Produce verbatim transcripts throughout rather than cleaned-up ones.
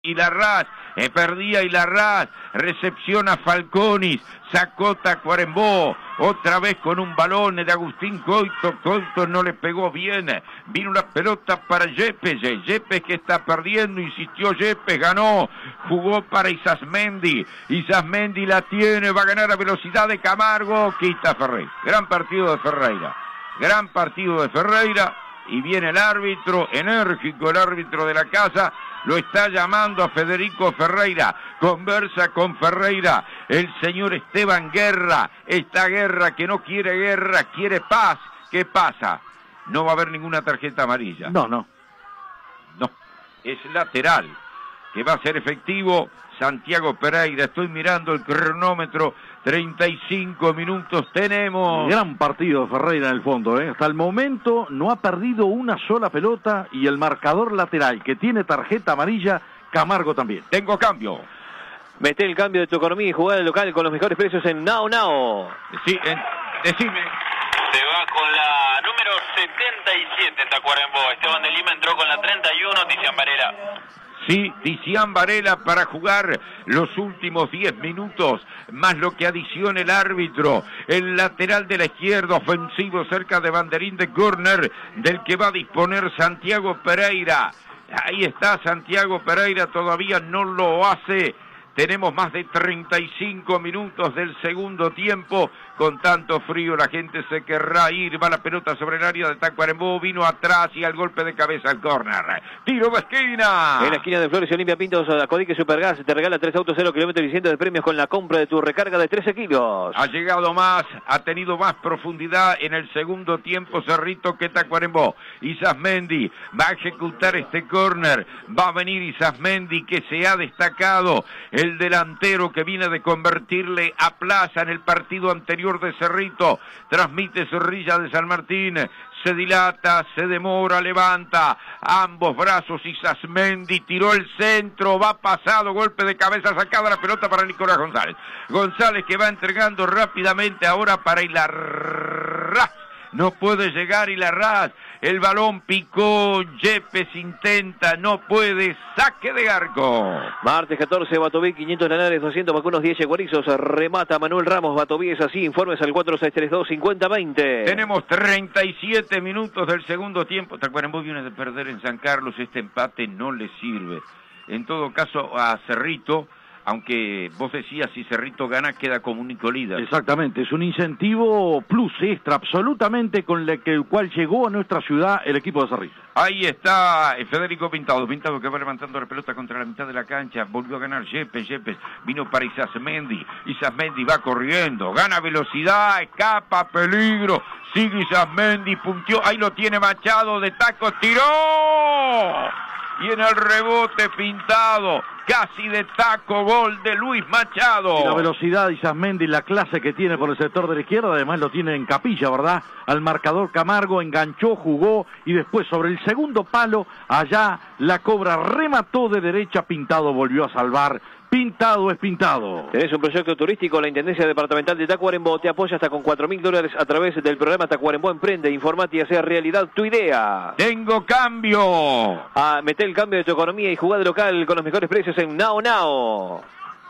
y Larraz, eh, perdía y Larraz, recepción a Falconis, sacó Tacuarembó, otra vez con un balón de Agustín Coito, Coito no le pegó bien, vino una pelota para Yepes, Yepes que está perdiendo, insistió Yepes, ganó, jugó para Isasmendi, Isasmendi la tiene, va a ganar a velocidad de Camargo, quita Ferreira, gran partido de Ferreira, gran partido de Ferreira, y viene el árbitro, enérgico el árbitro de la casa, lo está llamando a Federico Ferreira, conversa con Ferreira, el señor Esteban Guerra, esta Guerra que no quiere guerra, quiere paz, ¿qué pasa? No va a haber ninguna tarjeta amarilla. No, no. No, es lateral, que va a ser efectivo Santiago Pereira, estoy mirando el cronómetro, treinta y cinco minutos tenemos. Gran partido de Ferreira en el fondo, ¿eh? Hasta el momento no ha perdido una sola pelota y el marcador lateral que tiene tarjeta amarilla, Camargo también. Tengo cambio. Mete el cambio de tu economía y jugar el local con los mejores precios en Now Now. Sí, en, decime. Se va con la número setenta y siete Tacuarembó. Esteban de Lima entró con la treinta y uno, Tizian Varela. Sí, Tizian Varela para jugar los últimos diez minutos, más lo que adiciona el árbitro. El lateral de la izquierda, ofensivo cerca de banderín de córner, del que va a disponer Santiago Pereira. Ahí está Santiago Pereira, todavía no lo hace. Tenemos más de treinta y cinco minutos del segundo tiempo. Con tanto frío la gente se querrá ir. Va la pelota sobre el área de Tacuarembó. Vino atrás y al golpe de cabeza al córner. Tiro de esquina. En la esquina de Flores Olimpia Pintos, Codique Supergas te regala tres autos cero kilómetros y cientos de premios con la compra de tu recarga de trece kilos. Ha llegado más, ha tenido más profundidad en el segundo tiempo Cerrito que Tacuarembó. Isasmendi va a ejecutar este córner. Va a venir Isasmendi que se ha destacado. El delantero que viene de convertirle a Plaza en el partido anterior de Cerrito, transmite Zorrilla de San Martín, se dilata, se demora, levanta ambos brazos, Isasmendi tiró el centro, va pasado, golpe de cabeza, sacada la pelota para Nicolás González. González que va entregando rápidamente ahora para Ilarraz. No puede llegar Ilarraz, el balón picó, Yepes intenta, no puede, saque de arco. Martes catorce, Batoví, quinientos Lanares, doscientos vacunos, diez Guarizos, remata Manuel Ramos, Batoví es así, informes al cuatro seis tres dos, cincuenta veinte. Tenemos treinta y siete minutos del segundo tiempo, Tacuarembó viene de perder en San Carlos, este empate no le sirve. En todo caso a Cerrito, aunque vos decías, si Cerrito gana, queda como único líder. Exactamente, es un incentivo plus extra, absolutamente, con el, que, el cual llegó a nuestra ciudad el equipo de Cerrito. Ahí está Federico Pintado, Pintado que va levantando la pelota contra la mitad de la cancha, volvió a ganar Yepes, Yepes vino para Isasmendi, Isasmendi va corriendo, gana velocidad, escapa, peligro, sigue Isasmendi, punteó, ahí lo tiene Machado, de taco, tiró, y en el rebote Pintado, casi de taco, gol de Luis Machado. Y la velocidad de Isasmendi, la clase que tiene por el sector de la izquierda, además lo tiene en capilla, ¿verdad? Al marcador Camargo, enganchó, jugó, y después sobre el segundo palo, allá la cobra, remató de derecha, Pintado volvió a salvar. Pintado es Pintado. Tenés un proyecto turístico, la Intendencia Departamental de Tacuarembó te apoya hasta con cuatro mil dólares a través del programa Tacuarembó Emprende. Informate y hace realidad tu idea. Tengo cambio. Ah, mete el cambio de tu economía y jugá de local con los mejores precios en Now Now.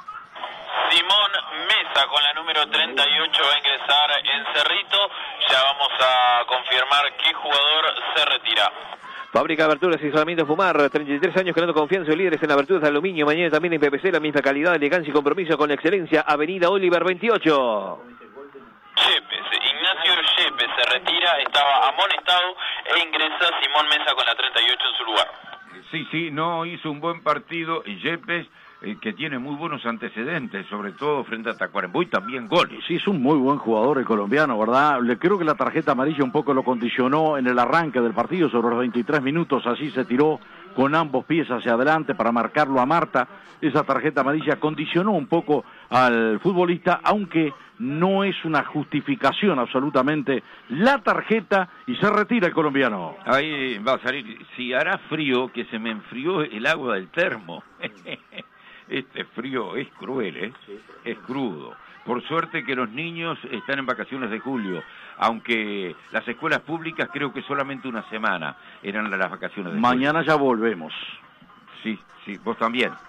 Simón Mesa con la número treinta y ocho va a ingresar en Cerrito. Ya vamos a confirmar qué jugador se retira. Fábrica de aberturas y aislamiento Fumar, treinta y tres años creando confianza y líderes en aberturas de aluminio, mañana también en P P C, la misma calidad, elegancia y compromiso con la excelencia, Avenida Oliver veintiocho. Yepes, Ignacio Yepes se retira, estaba amonestado e ingresa Simón Mesa con la treinta y ocho en su lugar. Sí, sí, no hizo un buen partido y Yepes, eh, que tiene muy buenos antecedentes, sobre todo frente a Tacuarembó y también goles. Sí, es un muy buen jugador el colombiano, ¿verdad? Le creo que la tarjeta amarilla un poco lo condicionó en el arranque del partido, sobre los veintitrés minutos, así se tiró con ambos pies hacia adelante para marcarlo a Marta. Esa tarjeta amarilla condicionó un poco al futbolista, aunque no es una justificación absolutamente la tarjeta, y se retira el colombiano. Ahí va a salir, si hará frío, que se me enfrió el agua del termo. Este frío es cruel, ¿eh? Es crudo. Por suerte que los niños están en vacaciones de julio, aunque las escuelas públicas creo que solamente una semana eran las vacaciones de julio. Mañana ya volvemos. sí, sí, vos también.